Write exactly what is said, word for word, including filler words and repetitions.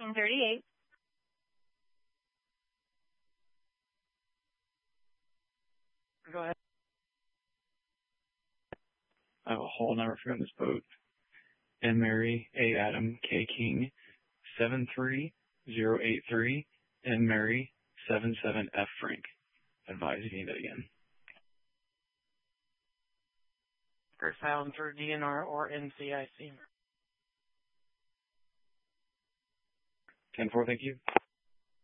thirteen thirty-eight. Go ahead. I have a whole number for this boat. N. Mary, A. Adam, K. King, seven three zero eight three, N. Mary, seven seven F. Frank. Advise if you need that again. First Island through D N R or N C I C. ten four, thank you.